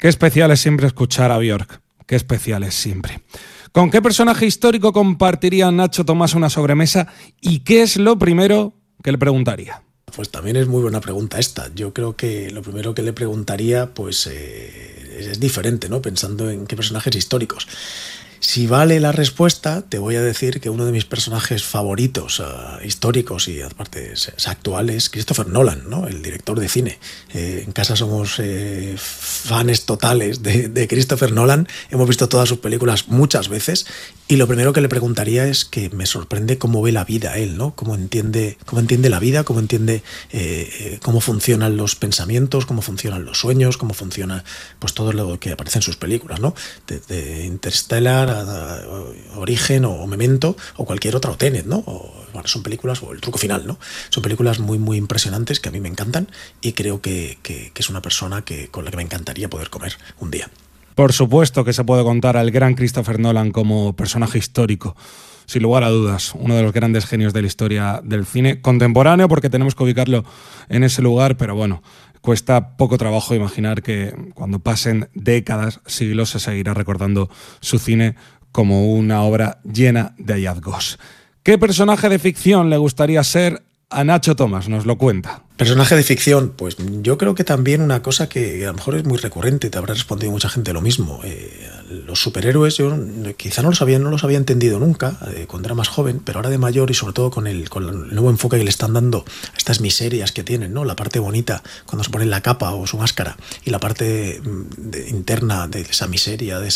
Qué especial es siempre escuchar a Björk. Qué especial es siempre. ¿Con qué personaje histórico compartiría Nacho Tomás una sobremesa y qué es lo primero que le preguntaría? Pues también es muy buena pregunta esta. Yo creo que lo primero que le preguntaría pues es diferente, ¿no? Pensando en qué personajes históricos. Si vale la respuesta, te voy a decir que uno de mis personajes favoritos históricos y aparte actuales es Christopher Nolan, ¿no? El director de cine. En casa somos fans totales de Christopher Nolan. Hemos visto todas sus películas muchas veces y lo primero que le preguntaría es que me sorprende cómo ve la vida él, ¿no? Cómo entiende la vida, cómo entiende cómo funcionan los pensamientos, cómo funcionan los sueños, cómo funciona pues todo lo que aparece en sus películas, ¿no? De Interstellar, Origen o Memento o cualquier otra, o Tenet, ¿no? Bueno, son películas, o El truco final, ¿no? Son películas muy, muy impresionantes que a mí me encantan y creo que es una persona con la que me encantaría poder comer un día. Por supuesto que se puede contar al gran Christopher Nolan como personaje histórico. Sin lugar a dudas, uno de los grandes genios de la historia del cine contemporáneo, porque tenemos que ubicarlo en ese lugar, pero bueno, cuesta poco trabajo imaginar que cuando pasen décadas, siglos, se seguirá recordando su cine como una obra llena de hallazgos. ¿Qué personaje de ficción le gustaría ser a Nacho Tomás? Nos lo cuenta. Personaje de ficción, pues yo creo que también una cosa que a lo mejor es muy recurrente, te habrá respondido mucha gente lo mismo. Los superhéroes yo quizá no los había entendido nunca cuando era más joven, pero ahora de mayor y sobre todo con el nuevo enfoque que le están dando a estas miserias que tienen, ¿no? La parte bonita cuando se ponen la capa o su máscara y la parte interna de esa miseria, de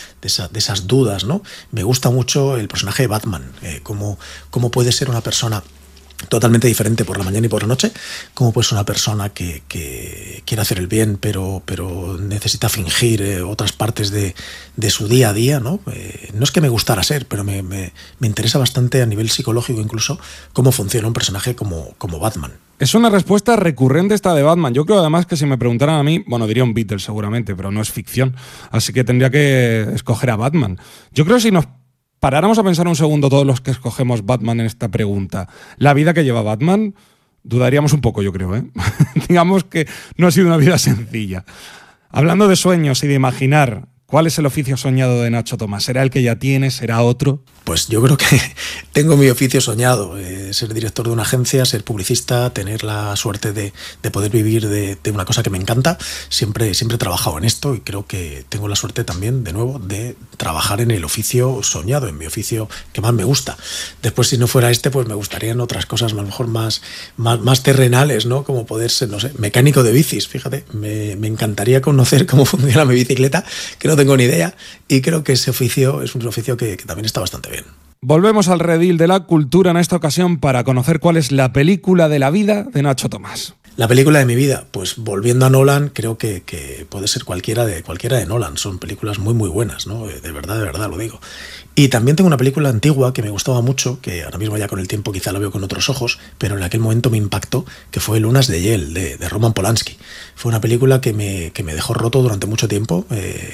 esas dudas, ¿no? Me gusta mucho el personaje de Batman, cómo puede ser una persona totalmente diferente por la mañana y por la noche, como pues una persona que quiere hacer el bien pero necesita fingir otras partes de su día a día, ¿no? No es que me gustara ser, pero me interesa bastante a nivel psicológico incluso cómo funciona un personaje como Batman. Es una respuesta recurrente esta de Batman. Yo creo además que si me preguntaran a mí, bueno, diría un Beatle seguramente, pero no es ficción, así que tendría que escoger a Batman. Yo creo que si nos paráramos a pensar un segundo todos los que escogemos Batman en esta pregunta, la vida que lleva Batman, dudaríamos un poco, yo creo, ¿eh? Digamos que no ha sido una vida sencilla. Hablando de sueños y de imaginar, ¿cuál es el oficio soñado de Nacho Tomás? ¿Será el que ya tiene? ¿Será otro? Pues yo creo que tengo mi oficio soñado, ser director de una agencia, ser publicista, tener la suerte de poder vivir de una cosa que me encanta. Siempre he trabajado en esto y creo que tengo la suerte también, de nuevo, de trabajar en el oficio soñado, en mi oficio que más me gusta. Después, si no fuera este, pues me gustarían otras cosas a lo mejor más terrenales, ¿no? Como poder ser, no sé, mecánico de bicis, fíjate. Me encantaría conocer cómo funciona mi bicicleta, que no tengo ni idea, y creo que ese oficio es un oficio que también está bastante bien. Volvemos al redil de la cultura en esta ocasión para conocer cuál es la película de la vida de Nacho Tomás. La película de mi vida, pues volviendo a Nolan, creo que puede ser cualquiera de Nolan. Son películas muy muy buenas, ¿no? De verdad lo digo. Y también tengo una película antigua que me gustaba mucho, que ahora mismo ya con el tiempo quizá la veo con otros ojos, pero en aquel momento me impactó, que fue Lunas de Hiel, de Roman Polanski. Fue una película que me dejó roto durante mucho tiempo.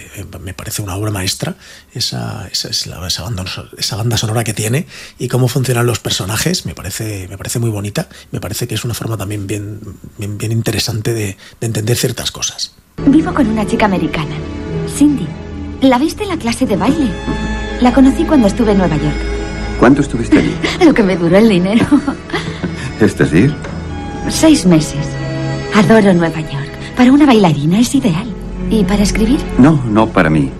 Me parece una obra maestra, esa banda sonora que tiene y cómo funcionan los personajes, me parece muy bonita. Me parece que es una forma también bien interesante de entender ciertas cosas. Vivo con una chica americana, Cindy. ¿La viste en la clase de baile? La conocí cuando estuve en Nueva York. ¿Cuánto estuviste allí? Lo que me duró el dinero. ¿Es decir? 6 meses. Adoro Nueva York. Para una bailarina es ideal. ¿Y para escribir? No para mí.